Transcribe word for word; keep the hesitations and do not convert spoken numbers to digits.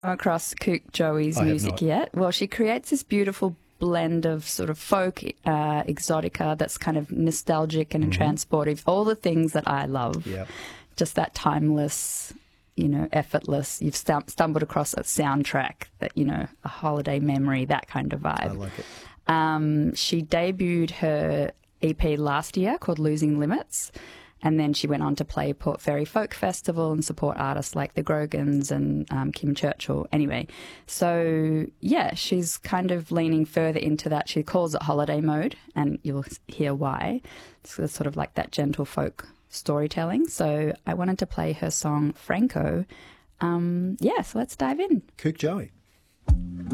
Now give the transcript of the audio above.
Across Kook Joey's I have music not. yet. Well, she creates this beautiful blend of sort of folk uh, exotica that's kind of nostalgic and Mm-hmm. transportive, all the things that I love. Yep. Just that timeless, you know, effortless. You've stum- stumbled across a soundtrack that, you know, a holiday memory, that kind of vibe. I like it. Um, she debuted her E P last year called Losing Limits, and then she went on to play Port Fairy Folk Festival and support artists like the Grogans and um, Kim Churchill. Anyway, so yeah, she's kind of leaning further into that. She calls it holiday mode, and you'll hear why. It's sort of like that gentle folk storytelling. So I wanted to play her song Franco. Um, yeah, so let's dive in. Kook Joey.